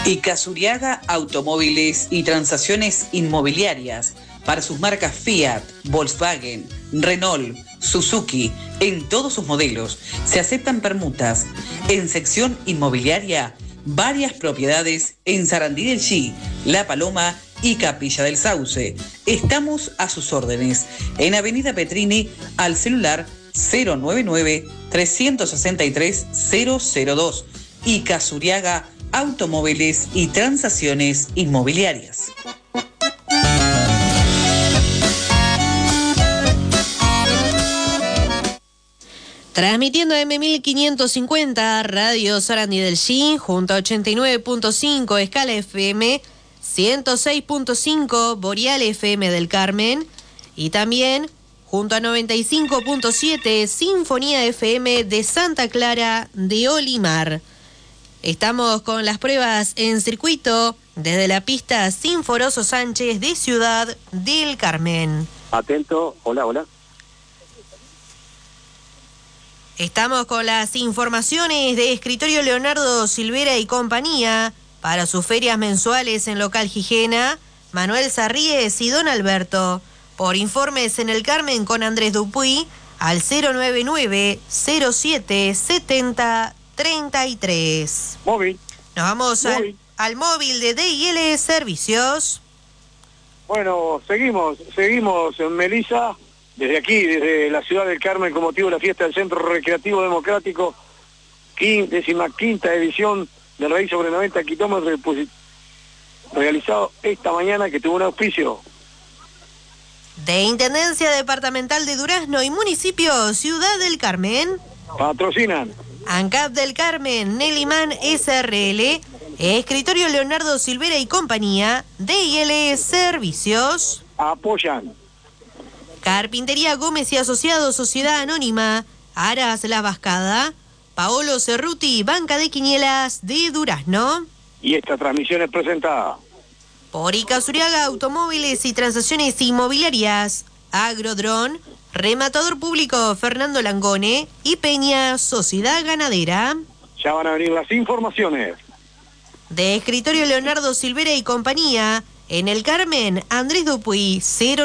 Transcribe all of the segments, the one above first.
Y Casuriaga Automóviles y Transacciones Inmobiliarias para sus marcas Fiat, Volkswagen, Renault, Suzuki, en todos sus modelos. Se aceptan permutas. En sección inmobiliaria, varias propiedades en Sarandí del Chi, La Paloma y Capilla del Sauce. Estamos a sus órdenes en Avenida Petrini al celular 099-363-002 y Casuriaga Automóviles y Transacciones Inmobiliarias. Transmitiendo M1550, Radio Sarandí del Chi, junto a 89.5 Escala FM, 106.5 Boreal FM del Carmen y también junto a 95.7 Sinfonía FM de Santa Clara de Olimar. Estamos con las pruebas en circuito desde la pista Sinforoso Sánchez de Ciudad del Carmen. Atento, hola. Estamos con las informaciones de Escritorio Leonardo Silvera y compañía para sus ferias mensuales en Local Gijena, Manuel Sarríes y Don Alberto. Por informes en el Carmen con Andrés Dupuy al 099-07-70-33. Móvil. Nos vamos al móvil de D&L Servicios. Bueno, seguimos en Melissa, desde aquí, desde la ciudad del Carmen, con motivo de la fiesta del Centro Recreativo Democrático, 15ª edición del Rey sobre 90 kilómetros, realizado esta mañana, que tuvo un auspicio de Intendencia Departamental de Durazno y Municipio Ciudad del Carmen. Patrocinan ANCAP del Carmen, Neliman SRL, Escritorio Leonardo Silvera y compañía, D&L Servicios. Apoyan Carpintería Gómez y Asociados, Sociedad Anónima, Aras La Vascada, Paolo Cerruti, Banca de Quinielas de Durazno. Y esta transmisión es presentada por Casuriaga Automóviles y Transacciones Inmobiliarias, Agrodrón, Rematador Público Fernando Langone y Peña Sociedad Ganadera. Ya van a venir las informaciones. De Escritorio Leonardo Silvera y compañía, en el Carmen, Andrés Dupuy,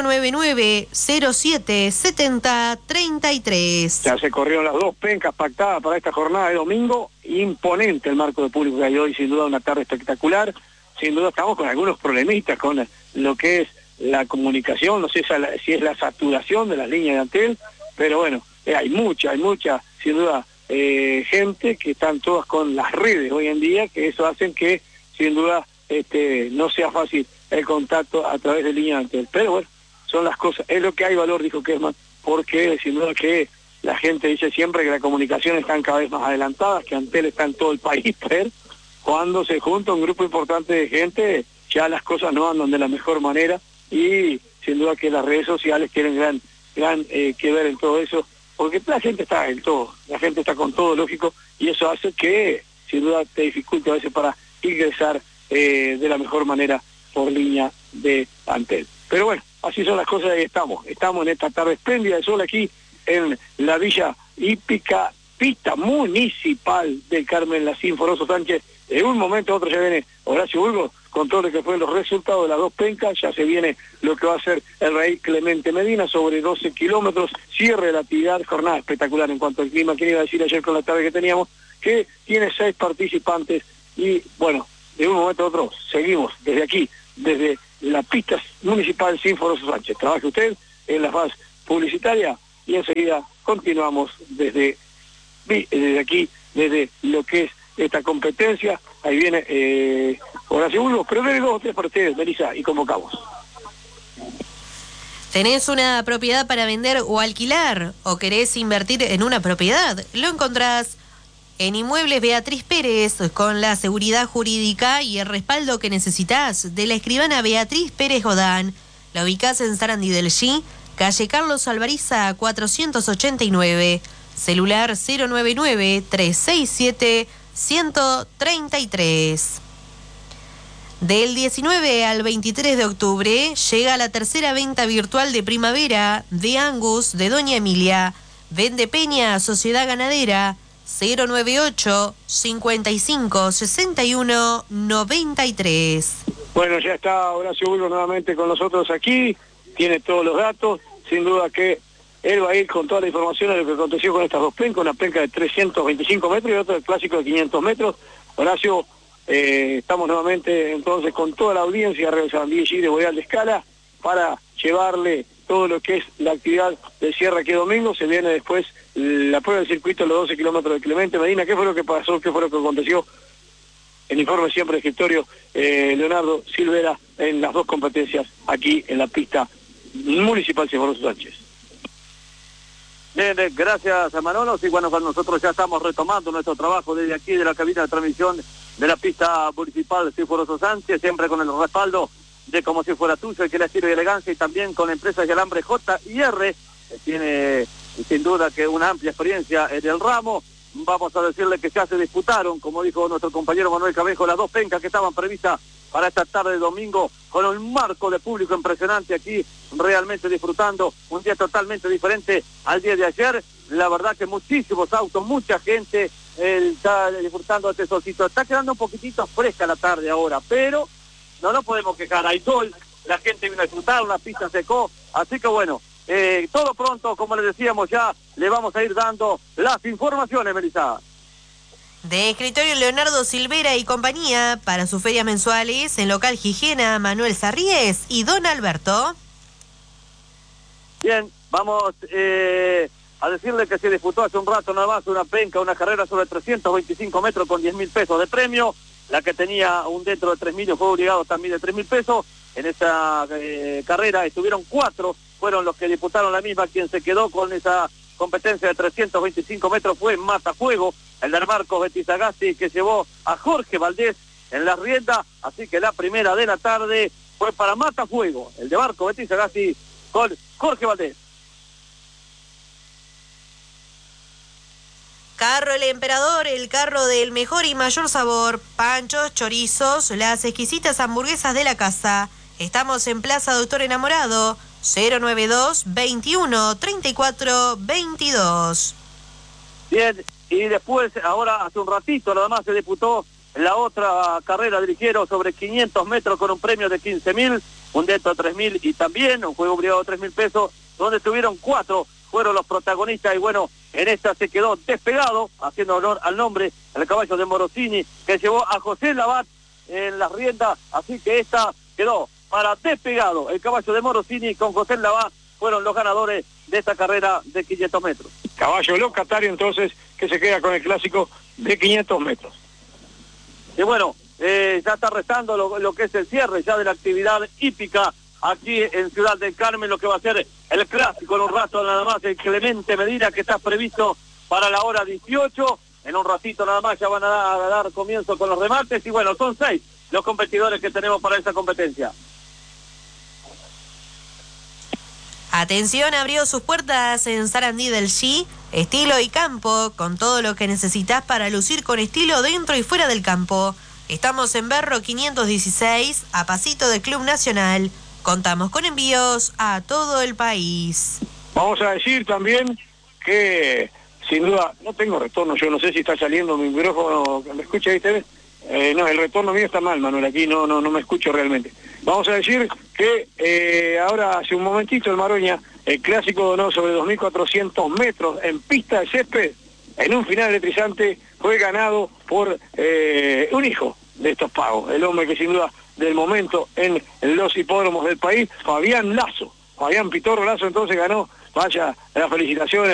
099-07-70-33. Ya se corrieron las dos pencas pactadas para esta jornada de domingo. Imponente el marco de público que hay hoy, sin duda una tarde espectacular. Sin duda estamos con algunos problemitas con lo que es la comunicación, no sé si es la saturación de las líneas de Antel, pero bueno, hay mucha, sin duda, gente que están todas con las redes hoy en día, que eso hacen que, sin duda, no sea fácil el contacto a través de línea de Antel. Pero bueno, son las cosas, es lo que hay valor, dijo Kessman, porque sin duda que la gente dice siempre que la comunicación están cada vez más adelantadas, que Antel está en todo el país, pero cuando se junta un grupo importante de gente, ya las cosas no andan de la mejor manera, y sin duda que las redes sociales tienen gran que ver en todo eso, porque la gente está en todo, la gente está con todo, lógico, y eso hace que sin duda te dificulte a veces para ingresar de la mejor manera por línea de Antel. Pero bueno, así son las cosas y estamos en esta tarde espléndida de sol aquí en la Villa Hípica, pista municipal del Carmen, la Sinforoso Sánchez. De un momento a otro ya viene Horacio Burgos con todo lo que fue los resultados de las dos pencas, ya se viene lo que va a ser el Rey Clemente Medina sobre 12 kilómetros, cierre de la actividad, jornada espectacular en cuanto al clima. ¿Quién iba a decir ayer con la tarde que teníamos? Que tiene 6 participantes y bueno, de un momento a otro seguimos desde aquí, desde la pista municipal Sinforoso Sánchez. Trabaje usted en la fase publicitaria y enseguida continuamos desde aquí, desde lo que es esta competencia. Ahí viene Horacio Burgos, pero debe 2 o 3 para ustedes, Melissa, y convocamos. ¿Tenés una propiedad para vender o alquilar? ¿O querés invertir en una propiedad? Lo encontrás en Inmuebles Beatriz Pérez, con la seguridad jurídica y el respaldo que necesitas de la escribana Beatriz Pérez Godán. La ubicás en Sarandí del Chi, calle Carlos Alvariza 489, celular 099-367-133. Del 19 al 23 de octubre llega la tercera venta virtual de primavera de Angus de Doña Emilia. Vende Peña Sociedad Ganadera, 098 55 61 93. Bueno, ya está Horacio Bulbo nuevamente con nosotros aquí, tiene todos los datos, sin duda que él va a ir con toda la información de lo que aconteció con estas dos pencas, una penca de 325 metros y otra del clásico de 500 metros. Horacio, estamos nuevamente entonces con toda la audiencia de Sandí de Boreal de Escala para llevarle todo lo que es la actividad del cierre aquí domingo. Se viene después la prueba del circuito de los 12 kilómetros de Clemente Medina. ¿Qué fue lo que pasó? ¿Qué fue lo que aconteció? El informe siempre de escritorio Leonardo Silvera en las dos competencias aquí en la pista municipal Cienfuegos Sánchez. Bien, gracias a Manolo. Sí, bueno, nosotros ya estamos retomando nuestro trabajo desde aquí de la cabina de transmisión de la pista municipal Cienfuegos Sánchez, siempre con el respaldo de Como Si Fuera Tuyo, que le estilo y elegancia, y también con Empresas de Alambre J&R, que tiene sin duda que una amplia experiencia en el ramo. Vamos a decirle que ya se disputaron, como dijo nuestro compañero Manuel Cabejo, las dos pencas que estaban previstas para esta tarde de domingo, con un marco de público impresionante aquí, realmente disfrutando un día totalmente diferente al día de ayer. La verdad que muchísimos autos, mucha gente está disfrutando de este solcito. Está quedando un poquitito fresca la tarde ahora, pero no nos podemos quejar. Hay sol, la gente vino a disfrutar, una pista secó, así que bueno, todo pronto, como les decíamos ya, le vamos a ir dando las informaciones, Melissa. De escritorio Leonardo Silvera y compañía para sus ferias mensuales en local Higiena, Manuel Sarríes y Don Alberto. Bien, vamos a decirle que se disputó hace un rato nada más una penca, una carrera sobre 325 metros con 10.000 pesos de premio. La que tenía un dentro de 3.000 fue obligado también de 3.000 pesos. En esa carrera estuvieron 4, fueron los que disputaron la misma. Quien se quedó con esa competencia de 325 metros fue Matafuego, el de Marcos Betizagasti, que llevó a Jorge Valdés en la rienda. Así que la primera de la tarde fue para Matafuego, el de Marcos Betizagasti con Jorge Valdés. Carro El Emperador, el carro del mejor y mayor sabor. Panchos, chorizos, las exquisitas hamburguesas de la casa. Estamos en Plaza Doctor Enamorado, 092 21 34 22. Bien, y después, ahora hace un ratito nada más se disputó la otra carrera de ligero sobre 500 metros con un premio de 15.000, un dentro de 3.000 y también un juego obligado de 3.000 pesos, donde estuvieron 4, fueron los protagonistas. Y bueno, en esta se quedó despegado, haciendo honor al nombre, el caballo de Morosini, que llevó a José Labat en la rienda. Así que esta quedó para despegado. El caballo de Morosini con José Labat fueron los ganadores de esta carrera de 500 metros. Caballo locatario entonces, que se queda con el clásico de 500 metros. Y bueno, ya está restando lo que es el cierre ya de la actividad hípica aquí en Ciudad del Carmen, lo que va a ser el clásico en un rato nada más, el Clemente Medina, que está previsto para la hora 18. En un ratito nada más ya van a dar comienzo con los remates. Y bueno, son 6 los competidores que tenemos para esta competencia. Atención, abrió sus puertas en Sarandí del G, estilo y campo, con todo lo que necesitas para lucir con estilo dentro y fuera del campo. Estamos en Berro 516, a pasito del Club Nacional. Contamos con envíos a todo el país. Vamos a decir también que, sin duda, no tengo retorno. Yo no sé si está saliendo mi micrófono. ¿Me escucha ahí, ustedes? No, el retorno mío está mal, Manuel. Aquí no me escucho realmente. Vamos a decir que ahora, hace un momentito, el Maroña, el clásico de honor sobre 2.400 metros en pista de césped, en un final electrizante, fue ganado por un hijo de estos pagos. El hombre que sin duda del momento en los hipódromos del país, Fabián Lazo. Fabián Pitorro Lazo entonces ganó, vaya, las felicitaciones.